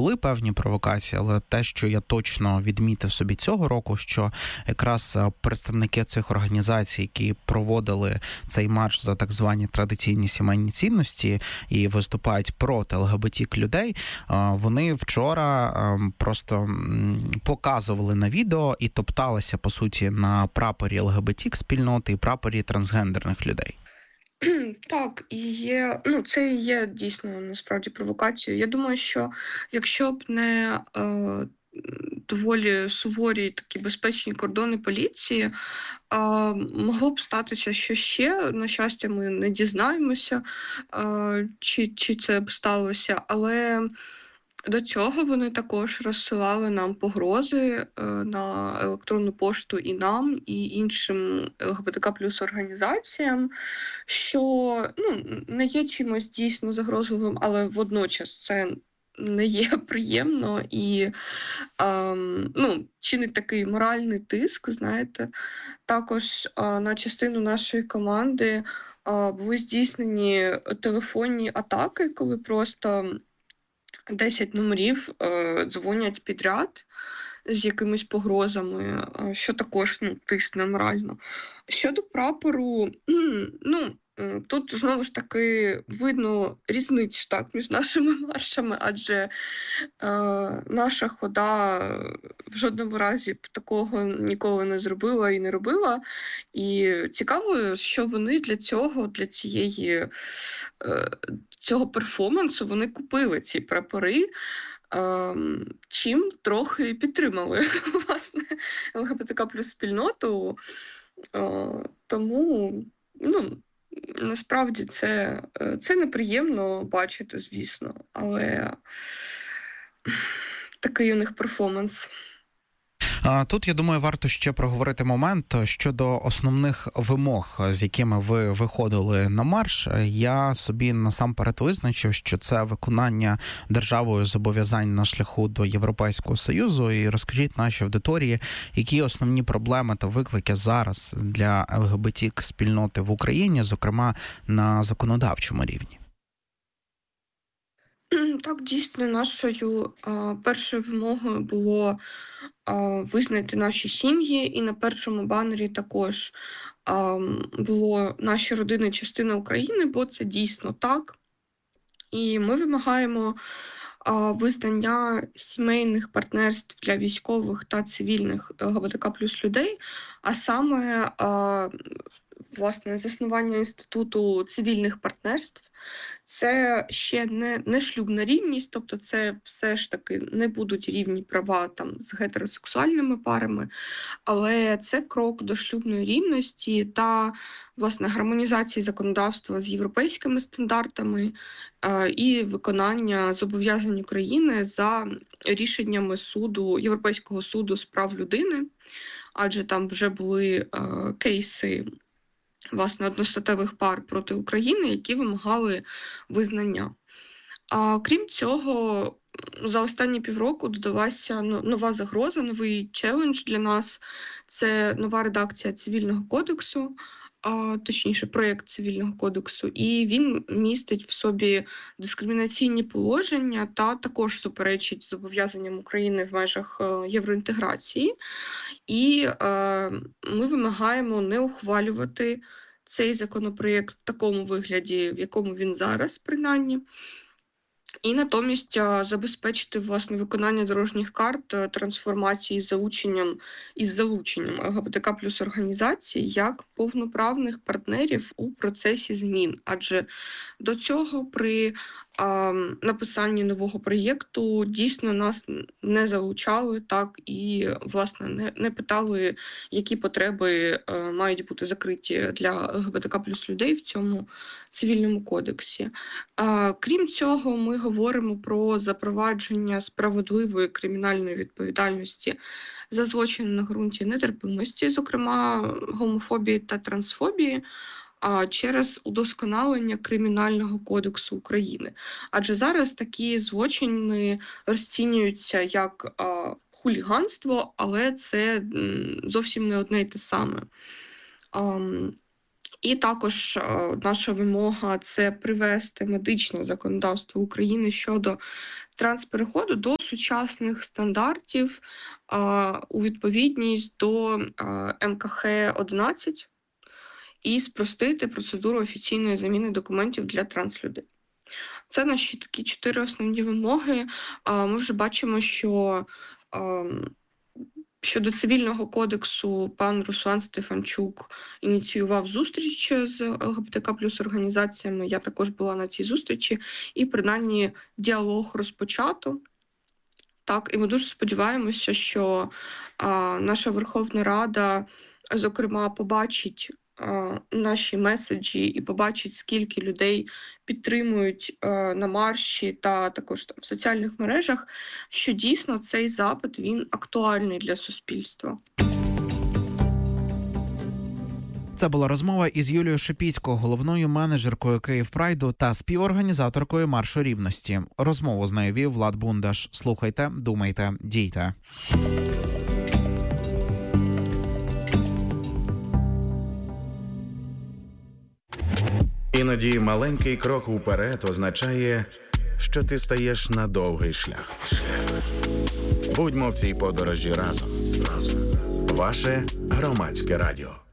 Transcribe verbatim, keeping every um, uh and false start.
були певні провокації, але те, що я точно відмітив собі цього року, що якраз представники цих організацій, які проводили цей марш за так звані традиційні сімейні цінності і виступають проти ЛГБТ людей, вони вчора просто показували на відео і топталися, по суті, на прапорі ЛГБТ-спільноти і прапорі трансгендерних людей. Так, і є, ну, це і є дійсно насправді провокацією. Я думаю, що якщо б не е, доволі суворі такі безпечні кордони поліції, е, могло б статися що ще. На щастя, ми не дізнаємося, е, чи, чи це б сталося, але до цього вони також розсилали нам погрози е, на електронну пошту і нам, і іншим ЛГБТК плюс організаціям, що ну, не є чимось дійсно загрозливим, але водночас це не є приємно і е, ну, чинить такий моральний тиск, знаєте. Також е, на частину нашої команди е, були здійснені телефонні атаки, коли просто десять номерів е, дзвонять підряд з якимись погрозами, е, що також ну, тисне морально. Щодо прапору, ну, тут знову ж таки видно різницю так, між нашими маршами, адже е, наша хода в жодному разі б такого ніколи не зробила і не робила. І цікаво, що вони для цього, для цієї, е, цього перформансу, вони купили ці прапори, е, чим трохи підтримали, власне, ЛГБТК плюс спільноту. Е, тому, ну, насправді це, це неприємно бачити, звісно, але такий у них перформанс. Тут, я думаю, варто ще проговорити момент щодо основних вимог, з якими ви виходили на марш. Я собі насамперед визначив, що це виконання державою зобов'язань на шляху до Європейського Союзу. І розкажіть нашій аудиторії, які основні проблеми та виклики зараз для ЛГБТ-спільноти в Україні, зокрема на законодавчому рівні. Так, дійсно, нашою а, першою вимогою було а, визнати наші сім'ї, і на першому банері також а, було «Наші родини – частина України», бо це дійсно так. І ми вимагаємо а, визнання сімейних партнерств для військових та цивільних ЛГБТК плюс людей, а саме а, власне заснування інституту цивільних партнерств. Це ще не, не шлюбна рівність, тобто це все ж таки не будуть рівні права там з гетеросексуальними парами, але це крок до шлюбної рівності та, власне, гармонізації законодавства з європейськими стандартами е, і виконання зобов'язань України за рішеннями суду, Європейського суду з прав людини, адже там вже були е, кейси, власне, одностатевих пар проти України, які вимагали визнання. А крім цього, за останні півроку додалася нова загроза, новий челендж для нас. Це нова редакція Цивільного кодексу, а, точніше, проєкт Цивільного кодексу, і він містить в собі дискримінаційні положення та також суперечить зобов'язанням України в межах е, євроінтеграції. І е, ми вимагаємо не ухвалювати цей законопроєкт в такому вигляді, в якому він зараз, принаймні, і натомість забезпечити, власне, виконання дорожніх карт трансформації з залученням, із залученням ЛГБТК плюс організацій як повноправних партнерів у процесі змін. Адже до цього при а, написанні нового проєкту дійсно нас не залучали, так, і, власне, не, не питали, які потреби а, мають бути закриті для ЛГБТК плюс людей в цьому цивільному кодексі. А, крім цього, ми говоримо про запровадження справедливої кримінальної відповідальності за злочини на ґрунті нетерпимості, зокрема гомофобії та трансфобії, а через удосконалення Кримінального кодексу України. Адже зараз такі злочини розцінюються як а, хуліганство, але це м, зовсім не одне й те саме. А, І також а, наша вимога – це привести медичне законодавство України щодо транспереходу до сучасних стандартів а, у відповідність до а, ем ка ха одинадцять і спростити процедуру офіційної заміни документів для транслюдей. Це наші такі чотири основні вимоги. А, ми вже бачимо, що а, щодо цивільного кодексу пан Руслан Стефанчук ініціював зустріч з ел ге бе те ка плюс організаціями. Я також була на цій зустрічі, і принаймні діалог розпочато. Так, і ми дуже сподіваємося, що а, наша Верховна Рада, зокрема, побачить а, наші меседжі і побачить, скільки людей підтримують а, на марші та також там в соціальних мережах, що дійсно цей запит, він актуальний для суспільства. Це була розмова із Юлією Шипіцькою, головною менеджеркою Київпрайду та співорганізаторкою Маршу Рівності. Розмову з нею вів Влад Бундаш. Слухайте, думайте, дійте. Іноді маленький крок уперед означає, що ти стаєш на довгий шлях. Будьмо в цій подорожі разом. Ваше Громадське радіо.